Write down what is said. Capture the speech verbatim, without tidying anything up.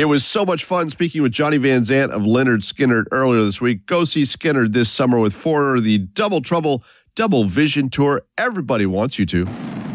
It was so much fun speaking with Johnny Van Zant of Lynyrd Skynyrd earlier this week. Go see Skynyrd this summer with Foreigner, the Double Trouble Double Vision Tour. Everybody wants you to.